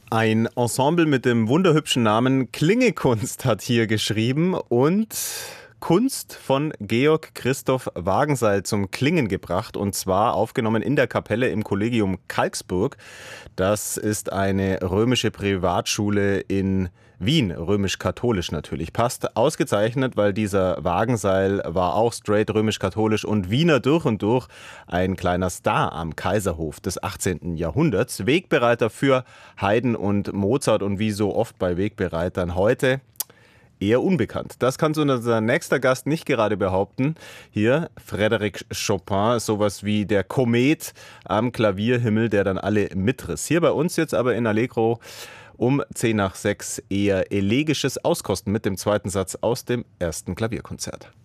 Ein Ensemble mit dem wunderhübschen Namen Klingekunst hat hier geschrieben und Kunst von Georg Christoph Wagenseil zum Klingen gebracht, und zwar aufgenommen in der Kapelle im Kollegium Kalksburg. Das ist eine römische Privatschule in Wien, römisch-katholisch natürlich. Passt ausgezeichnet, weil dieser Wagenseil war auch straight römisch-katholisch und Wiener durch und durch, ein kleiner Star am Kaiserhof des 18. Jahrhunderts. Wegbereiter für Haydn und Mozart, und wie so oft bei Wegbereitern heute eher unbekannt. Das kann so unser nächster Gast nicht gerade behaupten. Hier Frédéric Chopin, sowas wie der Komet am Klavierhimmel, der dann alle mitriss. Hier bei uns jetzt aber in Allegro um 5:10 eher elegisches Auskosten mit dem zweiten Satz aus dem ersten Klavierkonzert.